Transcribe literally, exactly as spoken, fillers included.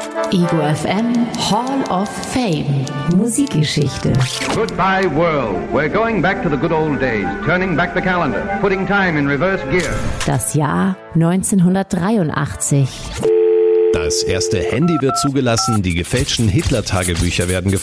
Ego F M Hall of Fame. Musikgeschichte. Goodbye world. We're going back to the good old days. Turning back the calendar. Putting time in reverse gear. Das Jahr neunzehnhundertdreiundachtzig. Das erste Handy wird zugelassen, die gefälschten Hitler-Tagebücher werden gefunden.